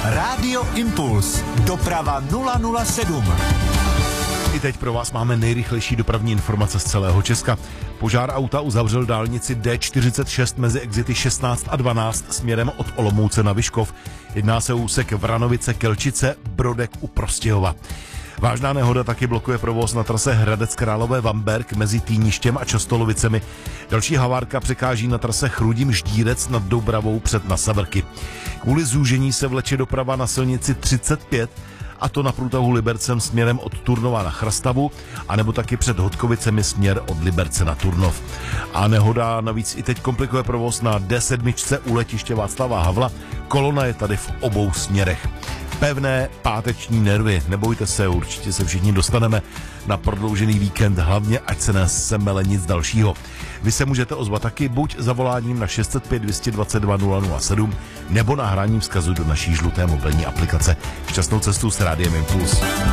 Rádio Impuls. Doprava 007. I teď pro vás máme nejrychlejší dopravní informace z celého Česka. Požár auta uzavřel dálnici D46 mezi exity 16 a 12 směrem od Olomouce na Vyškov. Jedná se o úsek Vranovice-Kelčice, Brodek u Prostějova. Vážná nehoda taky blokuje provoz na trase Hradec Králové-Vamberk mezi Týništěm a Častolovicemi. Další havárka překáží na trase Chrudim-Ždírec nad Doubravou před Nasavrky. Kvůli zúžení se vleče doprava na silnici 35, a to na průtahu Libercem směrem od Turnova na Chrastavu, anebo taky před Hodkovicemi směr od Liberce na Turnov. A nehoda navíc i teď komplikuje provoz na D7 u letiště Václava Havla. Kolona je tady v obou směrech. Pevné páteční nervy, nebojte se, určitě se všichni dostaneme na prodloužený víkend, hlavně ať se nesemele nic dalšího. Vy se můžete ozvat taky buď zavoláním na 605 222 007 nebo nahráním vzkazu do naší žluté mobilní aplikace. Šťastnou cestu s Rádiem Impuls.